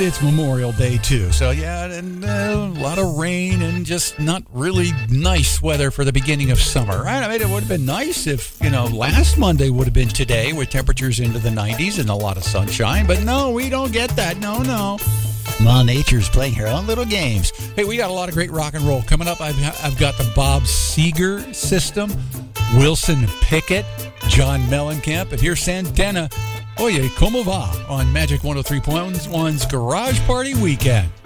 it's Memorial Day, too. So, yeah, and a lot of rain and just not really nice weather for the beginning of summer. Right? I mean, it would have been nice if, last Monday would have been today with temperatures into the 90s and a lot of sunshine. But no, we don't get that. No. Well, nature's playing her own little games. Hey, we got a lot of great rock and roll. Coming up, I've got the Bob Seger System, Wilson Pickett, John Mellencamp, and here's Santana. Oye, como va? On Magic 103.1's Garage Party Weekend.